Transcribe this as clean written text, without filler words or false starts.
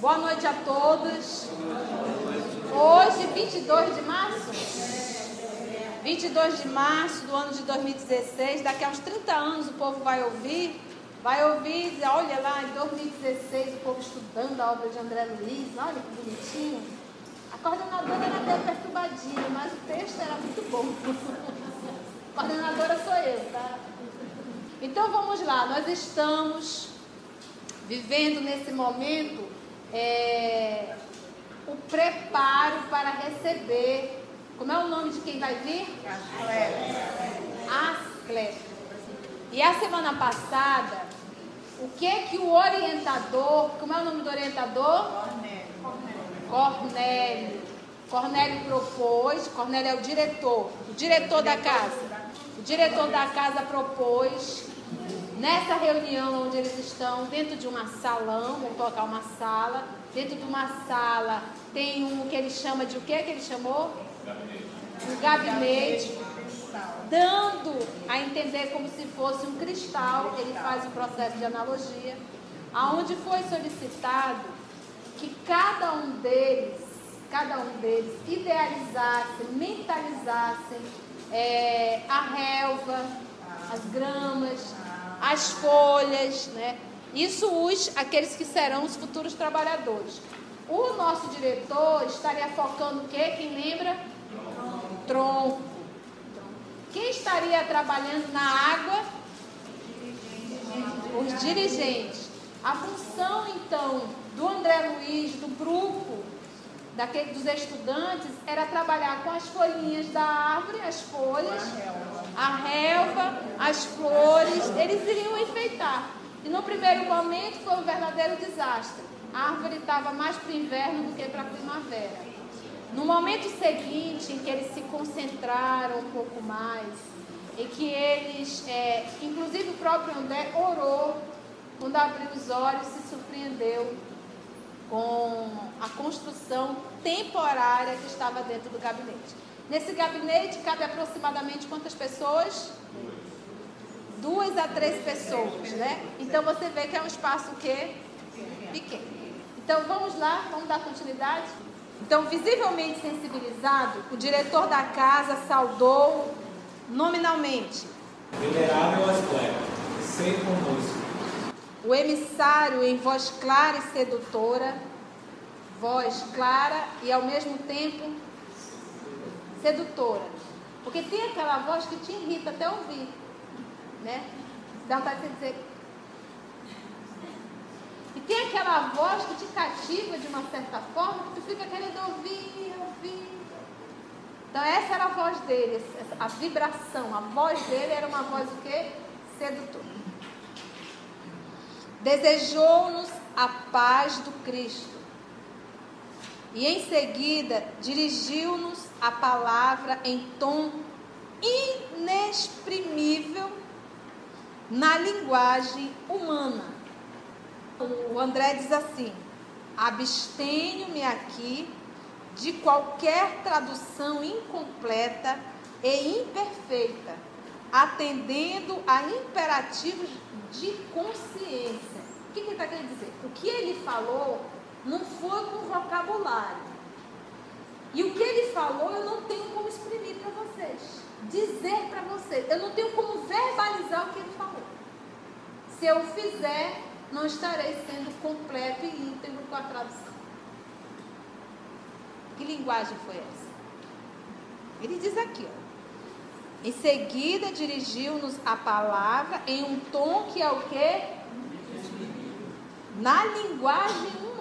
Boa noite a todos. Hoje, 22 de março? 22 de março do ano de 2016. Daqui a uns 30 anos o povo vai ouvir e dizer, olha lá, em 2016 o povo estudando a obra de André Luiz, olha que bonitinho. A coordenadora era até perturbadinha, mas o texto era muito bom. A coordenadora sou eu, tá? Então vamos lá, nós estamos vivendo nesse momento o preparo para receber. Como é o nome de quem vai vir? Asclepio. E a semana passada, o que o orientador, como é o nome do orientador? Cornélio propôs. Cornélio é o diretor da casa. O diretor da casa propôs, nessa reunião onde eles estão, dentro de um salão, vamos colocar uma sala, dentro de uma sala tem um que ele chama de o que ele chamou? Um gabinete, dando a entender como se fosse um cristal. Ele faz o processo de analogia, aonde foi solicitado que cada um deles idealizassem, mentalizassem a relva, as gramas, as folhas, né? Isso aqueles que serão os futuros trabalhadores. O nosso diretor estaria focando o quê? Quem lembra? Tronco. Quem estaria trabalhando na água? Os dirigentes. A função, então, do André Luiz, do grupo, dos estudantes, era trabalhar com as folhinhas da árvore, as folhas, a relva, as flores. Eles iriam enfeitar. E no primeiro momento foi um verdadeiro desastre. A árvore estava mais para o inverno do que para a primavera. No momento seguinte, em que eles se concentraram um pouco mais, em que eles, inclusive o próprio André orou, quando abriu os olhos, se surpreendeu com a construção temporária que estava dentro do gabinete. Nesse gabinete cabe aproximadamente quantas pessoas? 2 a 3 pessoas, né? Então você vê que é um espaço pequeno. Então vamos lá, vamos dar continuidade? Então, visivelmente sensibilizado, o diretor da casa saudou nominalmente. Venerável Asclepio, sei conosco. O emissário em voz clara e sedutora, voz clara e ao mesmo tempo sedutora. Porque tem aquela voz que te irrita até ouvir, né? Dá vontade de dizer. E tem aquela voz que te cativa de uma certa forma, que tu fica querendo ouvir. Então essa era a voz dele, a vibração, a voz dele era uma voz o quê? Sedutora. Desejou-nos a paz do Cristo. E em seguida dirigiu-nos a palavra em tom inexprimível na linguagem humana. O André diz assim: abstenho-me aqui de qualquer tradução incompleta e imperfeita, atendendo a imperativos de consciência. O que ele está querendo dizer? O que ele falou não foi com vocabulário. E o que ele falou eu não tenho como exprimir para vocês, dizer para vocês. Eu não tenho como verbalizar o que ele falou. Se eu fizer, não estarei sendo completo e íntegro com a tradução. Que linguagem foi essa? Ele diz aqui, ó. Em seguida dirigiu-nos a palavra em um tom que é o quê? Na linguagem